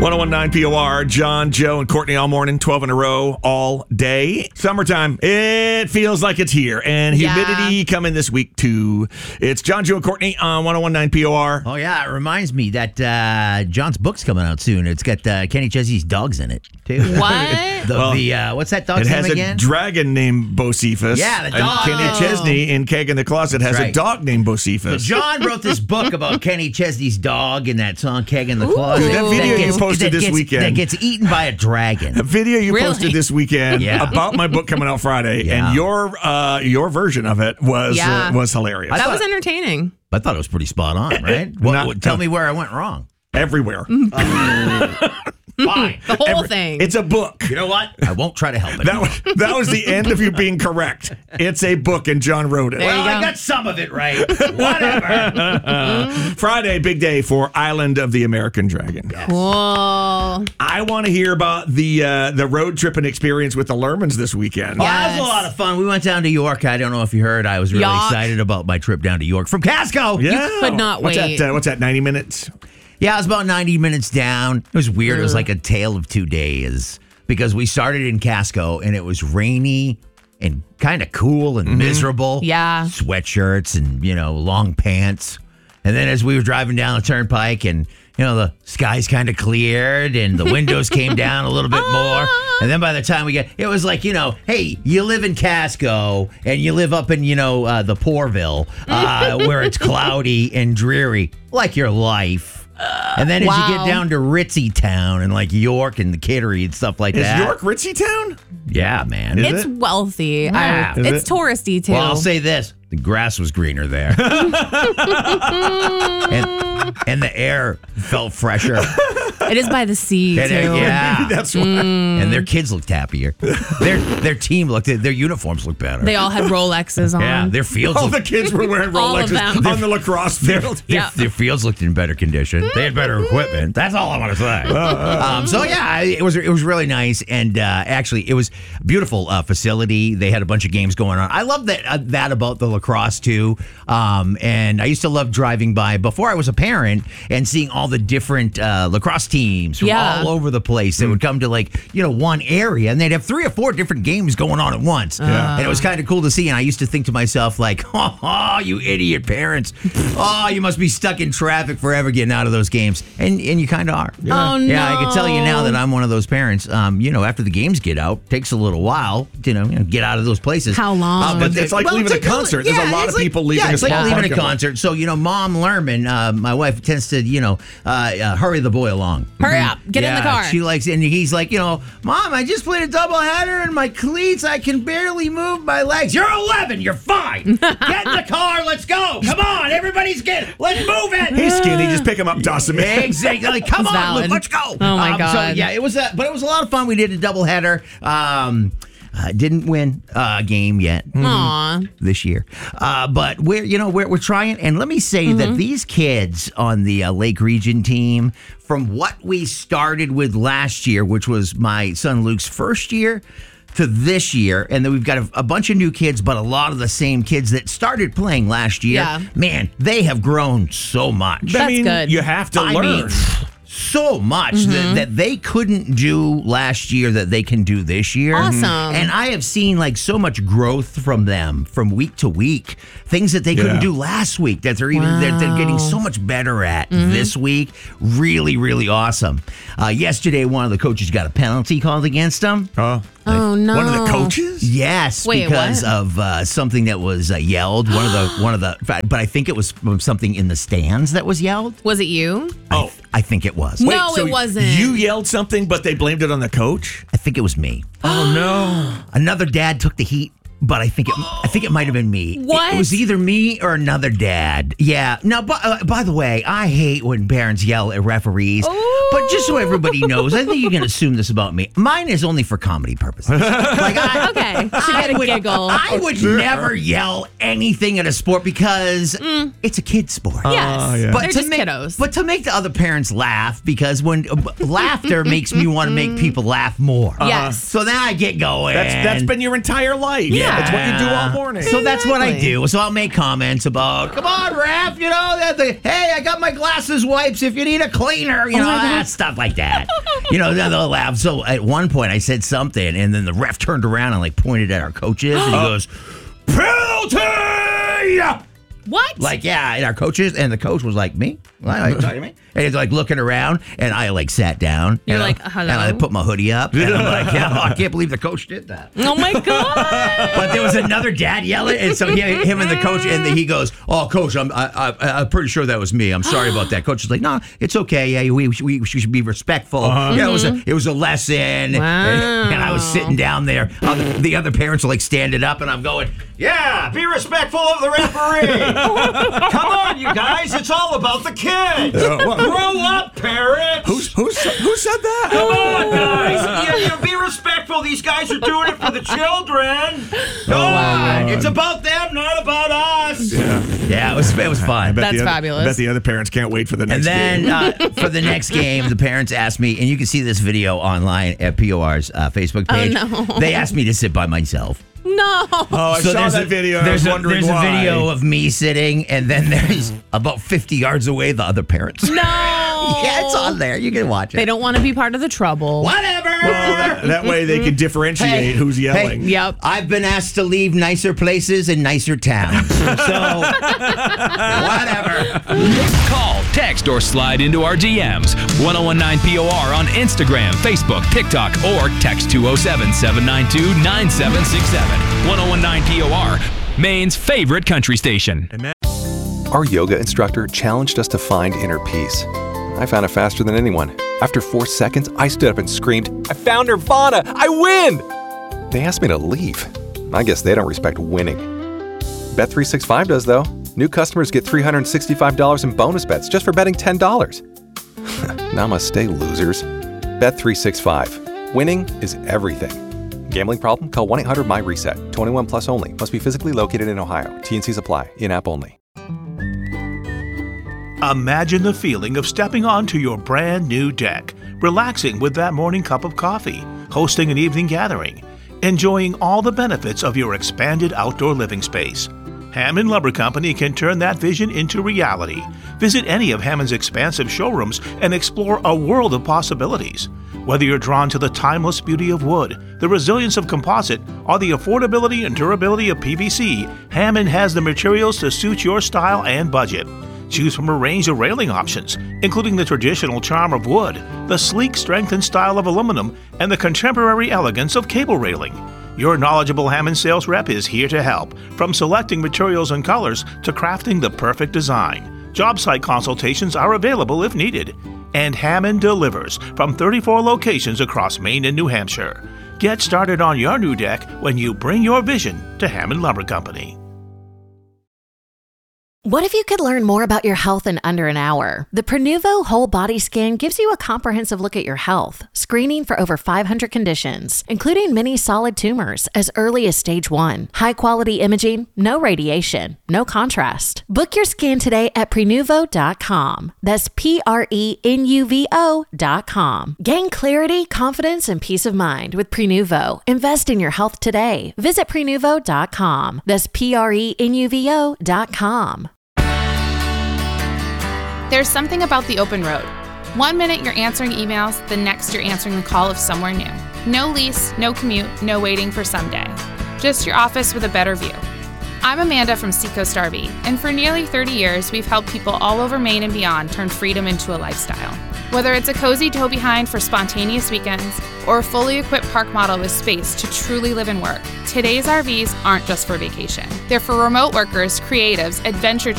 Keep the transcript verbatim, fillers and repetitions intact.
one oh one point nine P O R, John, Joe, and Courtney all morning, twelve in a row, all day. Summertime, it feels like it's here. And humidity Yeah. coming this week, too. It's John, Joe, and Courtney on one oh one point nine P O R. Oh, yeah. It reminds me that uh, John's book's coming out soon. It's got uh, Kenny Chesney's dogs in it, too. What? the, Well, the uh, What's that dog's It name has a again? dragon named Bocephus. Yeah, the And dog. Kenny Chesney in Keg in the Closet has That's a right. dog named So Bocephus. John wrote this book about Kenny Chesney's dog in that song Keg in the Closet. Dude, that video you gets- posted that this gets- weekend. That gets eaten by a dragon. A video you Really? posted this weekend Yeah. about my book coming out Friday, Yeah. and your uh, your version of it was Yeah. uh, was hilarious. That thought- was entertaining. I thought it was pretty spot on, right? What, Not- what- tell me where I went wrong. Everywhere. Fine. The whole Every- thing. It's a book. You know what? I won't try to help it. That was, that was the end of you being correct. It's a book, and John wrote it. There well, you I go. got some of it right. Whatever. Friday, big day for Island of the American Dragon. Cool. I want to hear about the uh, the road tripping experience with the Lermans this weekend. Well, that was Yes. a lot of fun. We went down to York. I don't know if you heard. I was really York. excited about my trip down to York from Casco. Yeah. could not what's wait. That, uh, what's that, ninety minutes? Yeah, it was about ninety minutes down. It was weird. It was like a tale of two days because we started in Casco and it was rainy and kind of cool and miserable. Yeah. Sweatshirts and, you know, long pants. And then as we were driving down the turnpike and, you know, the skies kind of cleared and the windows came down a little bit more. And then by the time we get, it was like, you know, hey, you live in Casco and you live up in, you know, uh, the Poorville uh, where it's cloudy and dreary, like your life. And then as you Wow. get down to Ritzy Town and like York and the Kittery and stuff like Is that. York Ritzy Town? Yeah, man. Is It's it? wealthy. Yeah. I, Is it's it? touristy, too. Well, I'll say this. The grass was greener there. and, and the air felt fresher. it is by the sea, And, too. uh, yeah. Maybe that's why. And their kids looked happier. Their their team looked, their uniforms looked better. They all had Rolexes on. yeah, their fields All looked, the kids were wearing All of Rolexes them. on the lacrosse field. their, Yeah. their fields looked in better condition. They had better equipment. That's all I want to say. Um, so yeah, I- it was it was really nice, and uh, actually it was a beautiful uh, facility. They had a bunch of games going on. I love that uh, that about the lacrosse too. Um, and I used to love driving by before I was a parent and seeing all the different uh, lacrosse teams from Yeah. all over the place. They would come to like you know one area, and they'd have three or four different games going on at once. Yeah. And it was kind of cool to see. And I used to think to myself like, oh, you idiot parents. Oh, you must be stuck in traffic forever getting out of those games. And and you kind of are. Oh, Yeah, I can tell you now no. that I'm one of those parents. Um, you know, after the games get out, takes a little while, you know, you know get out of those places. How long? Uh, But it's like leaving a it's concert. There's a lot it's of people leaving yeah, a it's like small leaving a parking lot. concert. So, you know, Mom Lerman, uh, my wife, tends to, you know, uh, uh, hurry the boy along. Hurry up. Get in the Yeah, car. She likes, and he's like, you know, Mom, I just played a doubleheader and my cleats, I can barely move my legs. You're eleven. You're fine. Get in the car. Let's go. Come on. Everybody's getting, let's move it. Hey, Skinny, just pick him up, toss him in. Exactly. Like, come It's on, valid. Luke, let's go. Oh, my Um, So, God. yeah, it was a, but it was a lot of fun. We did a doubleheader. Um, uh, didn't win a game yet Aw. this year, uh, but we're you know we're we're trying. And let me say Mm-hmm. that these kids on the uh, Lake Region team, from what we started with last year, which was my son Luke's first year, to this year, and then we've got a, a bunch of new kids, but a lot of the same kids that started playing last year. Yeah. Man, they have grown so much. I That's mean, good. you have to I learn. mean, so much Mm-hmm. that, that they couldn't do last year that they can do this year. Awesome. And I have seen like so much growth from them from week to week. Things that they Yeah. couldn't do last week that they're even they're, they're getting so much better at Mm-hmm. this week. Really, really awesome. Uh, yesterday, one of the coaches got a penalty called against them. Uh, Oh, no. One of the coaches? Yes, Wait, because what? of uh, something that was uh, yelled. One of the one of the, but I think it was from something in the stands that was yelled. Was it you? Oh. I think it was. No, so it wasn't. You yelled something, but they blamed it on the coach? I think it was me. Oh, no. Another dad took the heat, but I think it I think it might have been me. It- What? It, was either me or another dad. Yeah. Now, by, uh, by the way, I hate when parents yell at referees. But just so everybody knows, I think you can assume this about me. Mine is only for comedy purposes. Like I, Okay. Should get a would, giggle. I would never yell anything at a sport because it's a kid sport. yes. Oh, yeah. They're to just make, kiddos. But to make the other parents laugh, because when uh, laughter makes me want to make people laugh more. Yes. So then I get going. That's That's been your entire life. Yeah, That's what you do all morning. So that's what I Exactly. do. So I'll make comments about, come on, Raph, you know, that the, hey, I got my glasses wipes if you need a cleaner, you know, that stuff like that. You know, then they'll laugh. So at one point I said something, and then the ref turned around and like pointed at our coaches, and he goes, penalty! What? Like, yeah, and our coaches, and the coach was like, me? What are you talking to me? And he's like looking around, and I like sat down. You're and I- like, hello? And I put my hoodie up, and I'm like, yeah, I can't believe the coach did that. Oh my God. But there was another dad yelling, and so he, him and the coach, and he goes, "Oh, coach, I'm I, I, I'm pretty sure that was me. I'm sorry about that." Coach is like, "No, it's okay. Yeah, we we, we should be respectful. Uh-huh. Yeah, it was a it was a lesson." Wow. And, and I was sitting down there. Other, the other parents are like standing up, and I'm going, "Yeah, be respectful of the referee. Come on, you guys. It's all about the kids. Grow up, parents." Who's, who's, who said that? Come on, guys. You, you be respectful. These guys are doing it for the children. Come on. It's about them, not about us. Yeah. Yeah, it was it was I fun. bet That's the other, fabulous. I bet the other parents can't wait for the next And then game. uh, for the next game, the parents asked me, and you can see this video online at P O R's uh, Facebook page. Oh, no. They asked me to sit by myself. No. Oh, I saw there's that a, video. And I There's, was a, wondering there's why. a video of me sitting, and then there's about fifty yards away the other parents. No. Yeah, it's on there. You can watch it. They don't want to be part of the trouble. Whatever. Well, that, that way they can differentiate Hey, who's yelling. hey, Yep. I've been asked to leave nicer places and nicer towns. So, whatever. Call, text, or slide into our D Ms. ten nineteen P O R on Instagram, Facebook, TikTok, or text two oh seven, seven nine two, nine seven six seven. ten nineteen P O R, Maine's favorite country station. Our yoga instructor challenged us to find inner peace. I found it faster than anyone. After four seconds, I stood up and screamed, "I found Nirvana! I win!" They asked me to leave. I guess they don't respect winning. Bet three sixty-five does, though. New customers get three hundred sixty-five dollars in bonus bets just for betting ten dollars. Namaste, losers. Bet three sixty-five. Winning is everything. Gambling problem? Call one eight hundred my reset. twenty-one plus only. Must be physically located in Ohio. T N Cs apply. In-app only. Imagine the feeling of stepping onto your brand new deck, relaxing with that morning cup of coffee, hosting an evening gathering, enjoying all the benefits of your expanded outdoor living space. Hammond Lumber Company can turn that vision into reality. Visit any of Hammond's expansive showrooms and explore a world of possibilities. Whether you're drawn to the timeless beauty of wood, the resilience of composite, or the affordability and durability of P V C, Hammond has the materials to suit your style and budget. Choose from a range of railing options, including the traditional charm of wood, the sleek strength and style of aluminum, and the contemporary elegance of cable railing. Your knowledgeable Hammond sales rep is here to help, from selecting materials and colors to crafting the perfect design. Job site consultations are available if needed. And Hammond delivers from thirty-four locations across Maine and New Hampshire. Get started on your new deck when you bring your vision to Hammond Lumber Company. What if you could learn more about your health in under an hour? The Prenuvo Whole Body Scan gives you a comprehensive look at your health, screening for over five hundred conditions, including many solid tumors as early as stage one. High quality imaging, no radiation, no contrast. Book your scan today at prenuvo dot com. That's P R E N U V O dot com. Gain clarity, confidence, and peace of mind with Prenuvo. Invest in your health today. Visit prenuvo dot com. That's P R E N U V O dot com. There's something about the open road. One minute you're answering emails, the next you're answering the call of somewhere new. No lease, no commute, no waiting for someday. Just your office with a better view. I'm Amanda from Seacoast R V, and for nearly thirty years, we've helped people all over Maine and beyond turn freedom into a lifestyle. Whether it's a cozy tow behind for spontaneous weekends, or a fully equipped park model with space to truly live and work, today's R Vs aren't just for vacation. They're for remote workers, creatives, adventure